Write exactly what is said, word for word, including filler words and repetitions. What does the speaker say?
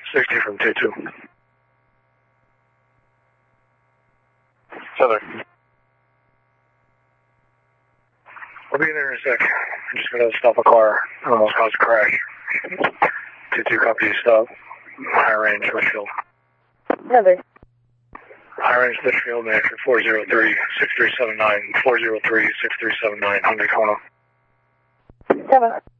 sixty from two two. Southern. I'll be in there in a sec. I'm just going to stop a car. I almost caused a crash. two two copy stop. High range, Litchfield. Southern. High range, Litchfield, manager four zero three, six three seven nine, four zero three, six three seven nine, Hyundai Kona. Seven.